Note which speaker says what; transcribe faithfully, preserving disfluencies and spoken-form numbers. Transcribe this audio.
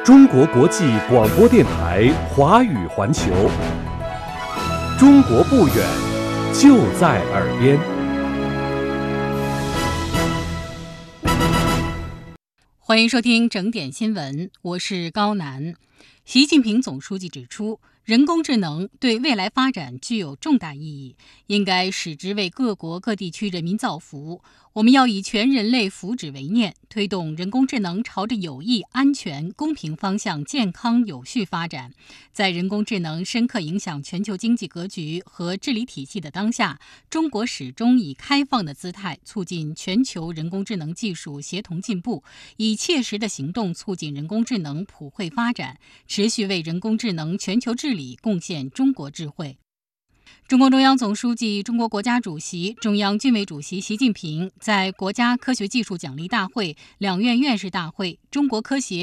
Speaker 1: 中国国际广播电台华语环球，中国不远，就在耳边。
Speaker 2: 欢迎收听整点新闻，我是高楠。习近平总书记指出，人工智能对未来发展具有重大意义，应该使之为各国各地区人民造福。我们要以全人类福祉为念，推动人工智能朝着有益、安全、公平方向健康有序发展。在人工智能深刻影响全球经济格局和治理体系的当下，中国始终以开放的姿态促进全球人工智能技术协同进步，以切实的行动促进人工智能普惠发展，持续为人工智能全球治理贡献中国智慧。中共中央总书记、中国国家主席、中央军委主席习近平在国家科学技术奖励大会、两院院士大会、中国科协